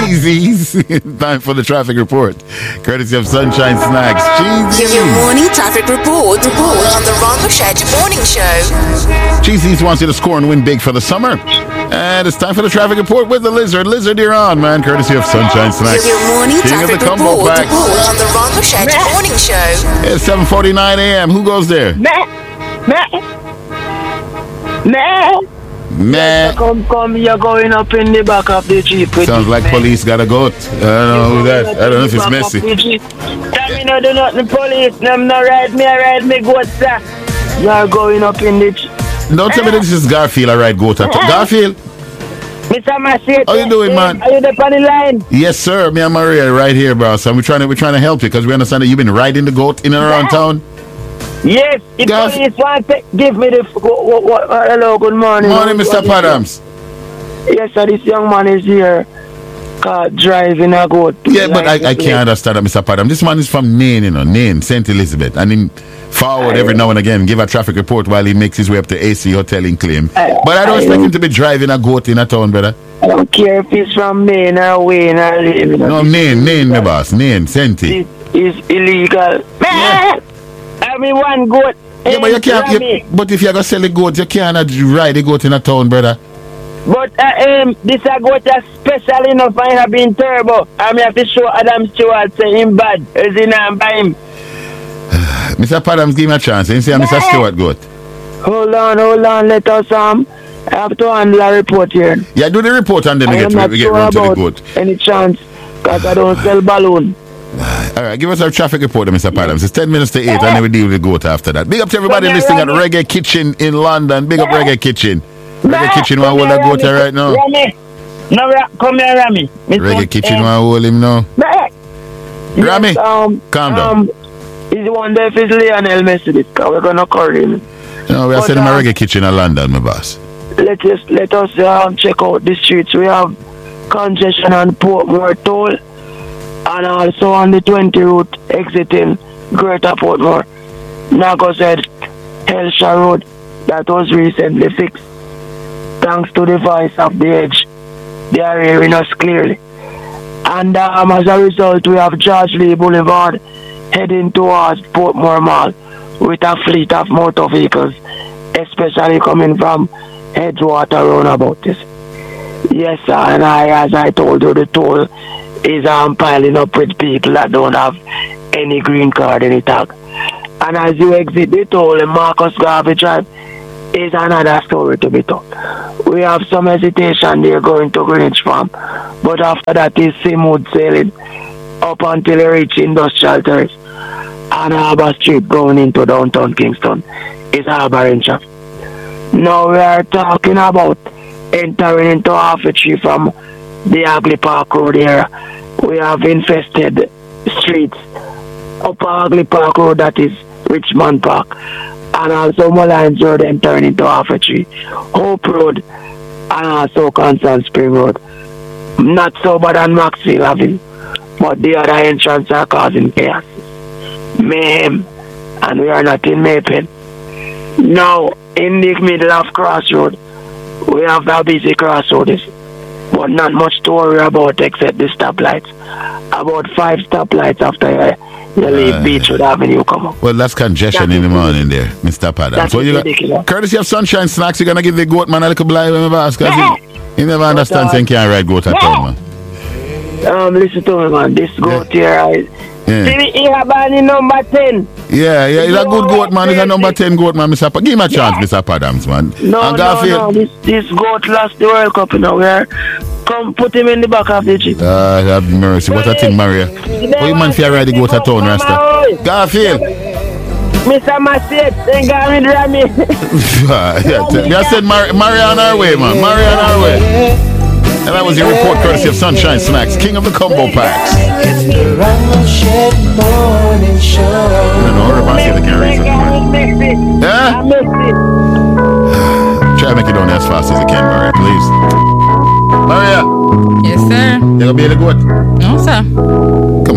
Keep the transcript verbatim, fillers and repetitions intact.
Cheesy's. Time for the traffic report. Courtesy of Sunshine Snacks. Cheesy's. Your morning traffic report. Report on the Ron Burchett Morning Show. Cheesy's wants you to score and win big for the summer. And it's time for the traffic report with the Lizard. Lizard, you're on, man. Courtesy of Sunshine Snacks. Your morning King traffic of the combo report. packs. Report on the Ron Burchett Morning Show. It's seven forty-nine a.m. Who goes there? Meh. Meh. Meh. Meh. Come, come, you're going up in the back of the Jeep. Sounds like police got a goat. I don't know who that. I don't know if it's messy. Tell me no do nothing, police. Them no ride me, I ride me goat, sir. You're going up in the Jeep. Don't tell me this is Garfield, I ride goat. Garfield? Mister Massey, how you doing, man? Are you there on the line? Yes, sir. Me and Maria right here, bro. So we're trying to we're trying to help you because we understand that you've been riding the goat in and around town. Yes, the Garf- police want to give me the. What, what, uh, hello, good morning. Morning, Mister Padams. Yes, sir. This young man is here. Car driving a goat. Yeah, but I, I can't understand that, Mister Padam. This man is from Nain, you know, Nain, Saint Elizabeth, and he forward every now and again, give a traffic report while he makes his way up to A C Hotel in Claim. I, but I don't I expect don't, him to be driving a goat in a town, brother. I don't care if he's from Maine or Wayne or Live. No, Nain, Nain, my boss, Nain, Senti. It's illegal. Yeah. I mean, one goat. Yeah, but you can't. You, but if you're gonna sell a goat, you cannot ride a goat in a town, brother. But uh, um, this a goat is special enough. I have been turbo. I mean, have to show Adam Stewart say him bad. Is he not by him? Mister Padams, give me a chance. You see, yeah. Mister Stewart goat. Hold on, hold on. Let us um. I have to handle a report here. Yeah, do the report and then we get, to, we get sure round to the goat. Any chance? Because I don't sell balloon. All right, give us our traffic report, Mister Padams. It's ten minutes to eight, and then we deal with the goat after that. Big up to everybody listening at Reggae Kitchen in London. Big up Reggae Kitchen. Reggae Kitchen want to hold that goat here right now. Rami. No, come here, Rami. Reggae Kitchen want to hold him now. Rami, yes, um, calm down. Um, he's one day if it's Lionel Messi, because we're going to call him. No, we are but, sending him um, a Reggae Kitchen in London, my boss. Let us, let us um, check out the streets. We have congestion on Portmore Toll, and also on the twenty route exiting Greater Portmore. Nago said Helsha Road, that was recently fixed. Thanks to the voice of the edge, they are hearing us clearly. And um, as a result, we have George Lee Boulevard heading towards Portmore Mall with a fleet of motor vehicles, especially coming from Edgewater roundabout. Yes, sir, and I, as I told you, the toll is um, piling up with people that don't have any green card in the tag. And as you exit the toll in Marcus Garvey Drive, is another story to be told. We have some hesitation there going to Greenwich Farm, but after that is smooth sailing up until you reach Industrial Terrace and Harbour Street going into downtown Kingston is Harbour and traffic. Now we are talking about entering into Half-a-Tree from the Hagley Park Road here. We have infested streets up Hagley Park Road, that is Richmond Park, and also Mullines Road entering into Half-a-Tree, Hope Road, and also Constant Spring Road. Not so bad on Maxfield Avenue, but the other entrances are causing chaos, mayhem, and we are not in Maypen. Now, in the middle of Crossroad, we have a busy crossroads, but not much to worry about except the stoplights. About five stoplights after you, you leave uh, Beachwood Avenue come up. Well, that's congestion that's in the morning there, Mister Padam. So you got, courtesy of Sunshine Snacks, you're going to give the goat man a little blind when I ask, because he, he never understands saying can't ride goat at all, man. Um, listen to me, man. This goat yeah. here, I... Yeah. See, he have a number ten. Yeah, yeah, he's a good goat, man. He's a number ten goat, man, Mister Pa. Give him a chance, yeah. Mister Padams, man. No, and no, no. This, this goat lost the World Cup, you know. Where come put him in the back of the Jeep. Ah, uh, have mercy. What a thing, Maria. How you man fear ride the goat at town, Rasta? Garfield. Mister Massey, then Gary Rami. Yeah, I said Mar- Maria on our way, man. Maria on our way. And that was your report courtesy of Sunshine Snacks, king of the combo packs. It's the Ron Burchett Morning Show. I don't know, everybody say they can't read something. Yeah? I missed it. Try to make it down as fast as you can, Maria, please. Maria. Yes, sir. You gonna be able to go? No, sir.